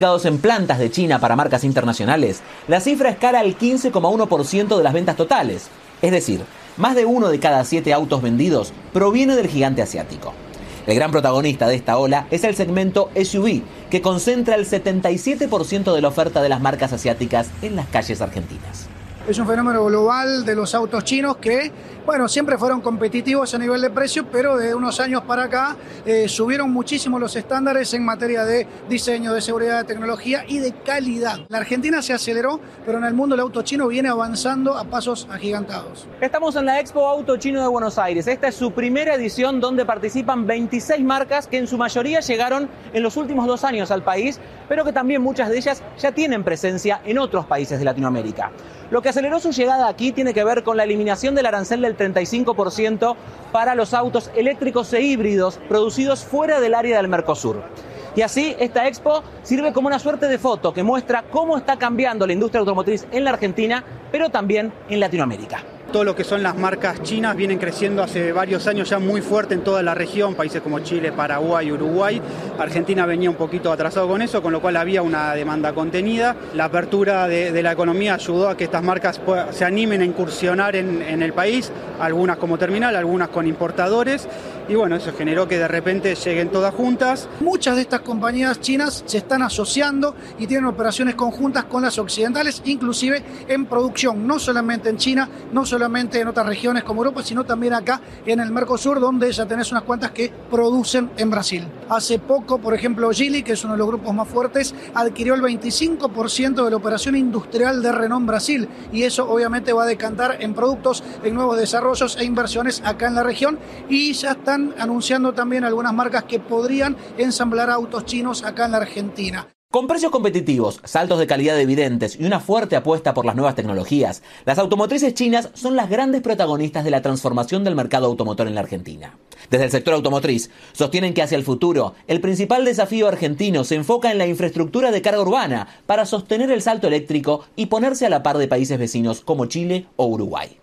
En plantas de China para marcas internacionales, la cifra escala al 15,1% de las ventas totales. Es decir, más de 1 de cada 7 autos vendidos proviene del gigante asiático. El gran protagonista de esta ola es el segmento SUV, que concentra el 77% de la oferta de las marcas asiáticas en las calles argentinas. Es un fenómeno global de los autos chinos que, bueno, siempre fueron competitivos a nivel de precio, pero de unos años para acá subieron muchísimo los estándares en materia de diseño, de seguridad, de tecnología y de calidad. La Argentina se aceleró, pero en el mundo el auto chino viene avanzando a pasos agigantados. Estamos en la Expo Auto Chino de Buenos Aires. Esta es su primera edición donde participan 26 marcas que en su mayoría llegaron en los últimos 2 años al país, pero que también muchas de ellas ya tienen presencia en otros países de Latinoamérica. Lo que aceleró su llegada aquí tiene que ver con la eliminación del arancel del 35% para los autos eléctricos e híbridos producidos fuera del área del Mercosur. Y así, esta expo sirve como una suerte de foto que muestra cómo está cambiando la industria automotriz en la Argentina, pero también en Latinoamérica. Todo lo que son las marcas chinas vienen creciendo hace varios años ya muy fuerte en toda la región, países como Chile, Paraguay, Uruguay. Argentina venía un poquito atrasado con eso, con lo cual había una demanda contenida. La apertura de la economía ayudó a que estas marcas se animen a incursionar en el país, algunas como terminal, algunas con importadores. Y bueno, eso generó que de repente lleguen todas juntas. Muchas de estas compañías chinas se están asociando y tienen operaciones conjuntas con las occidentales, inclusive en producción, no solamente en China, no solamente en otras regiones como Europa, sino también acá en el Mercosur, donde ya tenés unas cuantas que producen en Brasil. Hace poco, por ejemplo, Geely, que es uno de los grupos más fuertes, adquirió el 25% de la operación industrial de Renault Brasil, y eso obviamente va a decantar en productos, en nuevos desarrollos e inversiones acá en la región, y ya están anunciando también algunas marcas que podrían ensamblar autos chinos acá en la Argentina. Con precios competitivos, saltos de calidad evidentes y una fuerte apuesta por las nuevas tecnologías, las automotrices chinas son las grandes protagonistas de la transformación del mercado automotor en la Argentina. Desde el sector automotriz, sostienen que hacia el futuro, el principal desafío argentino se enfoca en la infraestructura de carga urbana para sostener el salto eléctrico y ponerse a la par de países vecinos como Chile o Uruguay.